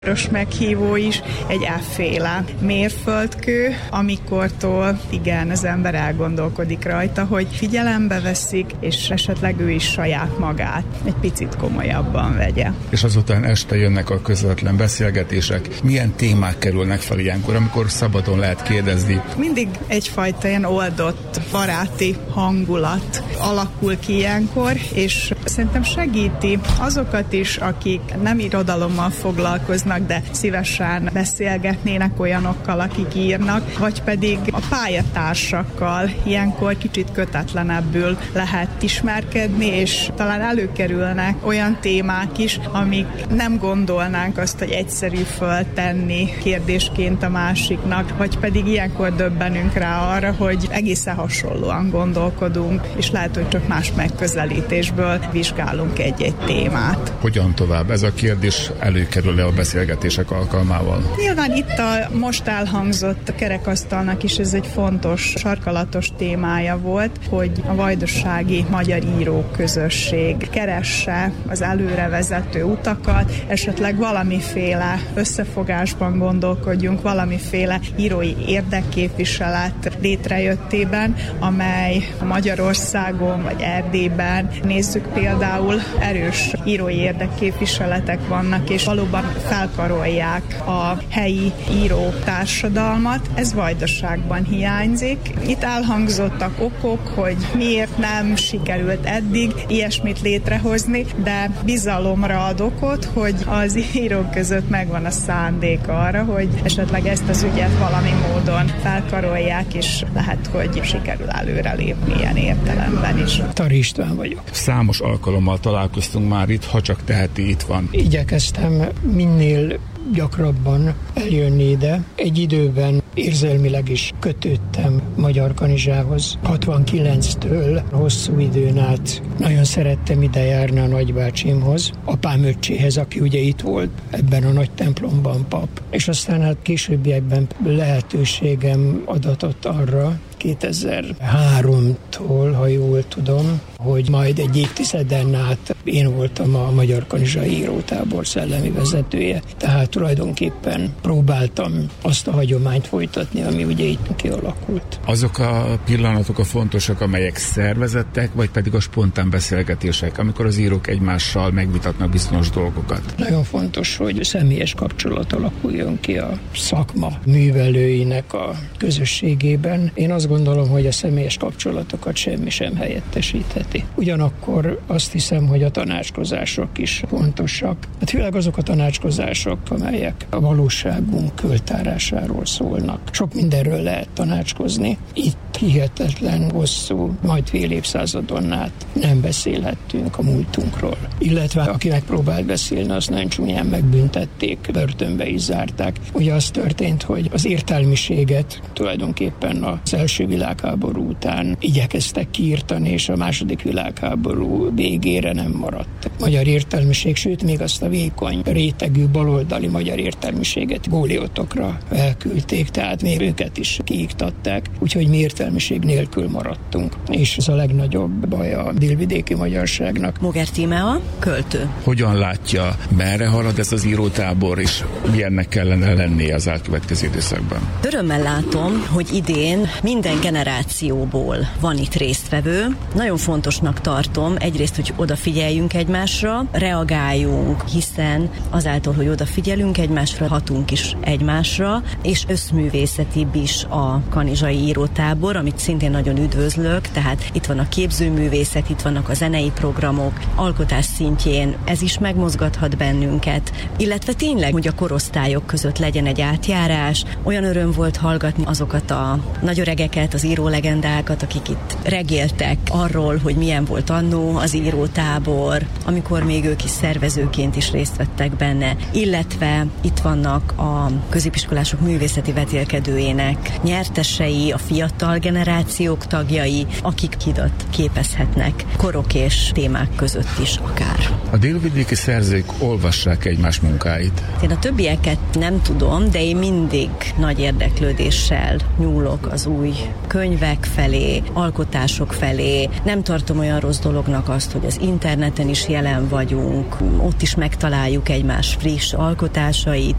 Vörös meghívó is egy efféle mérföldkő, amikortól igen, az ember elgondolkodik rajta, hogy figyelembe veszik, és esetleg ő is saját magát egy picit komolyabban vegye. És azután este jönnek a közvetlen beszélgetések. Milyen témák kerülnek fel ilyenkor, amikor szabadon lehet kérdezni? Mindig egyfajta ilyen oldott, baráti hangulat alakul ki ilyenkor, és szerintem segíti azokat is, akik nem irodalommal foglalkoznak, de szívesen beszélgetnének olyanokkal, akik írnak, vagy pedig a pályatársakkal ilyenkor kicsit kötetlenebbül lehet ismerkedni, és talán előkerülnek olyan témák is, amik nem gondolnánk azt, hogy egyszerű föltenni kérdésként a másiknak, vagy pedig ilyenkor döbbenünk rá arra, hogy egészen hasonlóan gondolkodunk, és lehet, hogy csak más megközelítésből vizsgálunk egy-egy témát. Hogyan tovább? Ez a kérdés előkerül-e a beszélgetések alkalmával? Nyilván itt a most elhangzott kerekasztalnak is ez egy fontos, sarkalatos témája volt, hogy a vajdasági magyar írók közösség keresse az előrevezető utakat, esetleg valamiféle összefogásban gondolkodjunk, valamiféle írói érdekképviselet létrejöttében, amely Magyarországon vagy Erdélyben nézzük például erős írói érdekképviseletek vannak, és valóban felkarolják a helyi író társadalmat. Ez Vajdaságban hiányzik. Itt elhangzottak okok, hogy miért nem sikerült eddig ilyesmit létrehozni, de bizalomra ad okot, hogy az írók között megvan a szándék arra, hogy esetleg ezt az ügyet valami módon felkarolják, és lehet, hogy sikerül előrelépni ilyen értelemben is. Tari István vagyok. Számos alkalommal találkoztunk már itt, ha csak teheti, itt van. Igyekeztem minél gyakrabban eljönni ide. Egy időben érzelmileg is kötődtem Magyar Kanizsához. 69-től hosszú időn át nagyon szerettem ide járni a nagybácsimhoz, apám öccséhez, aki ugye itt volt ebben a nagy templomban pap. És aztán hát későbbiekben lehetőségem adatott arra, 2003-tól, ha jól tudom, hogy majd egy évtizeden át én voltam a Magyar Kanizsai Írótábor szellemi vezetője. Tehát tulajdonképpen próbáltam azt a hagyományt folytatni, ami ugye itt kialakult. Azok a pillanatok a fontosak, amelyek szervezettek, vagy pedig a spontán beszélgetések, amikor az írók egymással megvitatnak bizonyos dolgokat? Nagyon fontos, hogy személyes kapcsolat alakuljon ki a szakma művelőinek a közösségében. Én azt gondolom, hogy a személyes kapcsolatokat semmi sem helyettesítheti. Ugyanakkor azt hiszem, hogy a tanácskozások is fontosak. Hát főleg azok a tanácskozások, amelyek a valóságunk költárásáról szólnak. Sok mindenről lehet tanácskozni. Itt hihetetlen hosszú, majd fél évszázadon át nem beszélhettünk a múltunkról. Illetve aki megpróbált beszélni, azt nagyon csúnyán megbüntették, börtönbe is zárták. Ugye az történt, hogy az értelmiséget tulajdonképpen az első világháború után igyekeztek kiírtani, és a második világháború végére nem maradt magyar értelmiség, sőt még azt a vékony rétegű baloldali magyar értelmiséget góliotokra elküldték, tehát még őket is kiiktatták, úgyhogy mi értelmiség nélkül maradtunk. És ez a legnagyobb baj a délvidéki magyarságnak. Moger Tímea, költő. Hogyan látja, merre halad ez az írótábor, és milyennek kellene lennie az elkövetkező időszakban? Örömmel látom, hogy idén minden generációból van itt résztvevő. Nagyon fontosnak tartom egyrészt, hogy odafigyeljünk egymásra, reagáljunk, hiszen azáltal, hogy odafigyelünk egymásra, hatunk is egymásra, és összművészetibb is a kanizsai írótábor, amit szintén nagyon üdvözlök, tehát itt van a képzőművészet, itt vannak a zenei programok, alkotás szintjén ez is megmozgathat bennünket, illetve tényleg, hogy a korosztályok között legyen egy átjárás. Olyan öröm volt hallgatni azokat a nagyöregeket, az írólegendákat, akik itt regéltek arról, hogy milyen volt annó az írótábor, amikor még ők is szervezőként is részt vettek benne, illetve itt vannak a középiskolások művészeti vetélkedőjének nyertesei, a fiatal generációk tagjai, akik hidat képezhetnek korok és témák között is akár. A délvidéki szerzők olvassák egymás munkáit? Én a többieket nem tudom, de én mindig nagy érdeklődéssel nyúlok az új könyvek felé, alkotások felé. Nem tartom olyan rossz dolognak azt, hogy az internet interneten is jelen vagyunk, ott is megtaláljuk egymás friss alkotásait,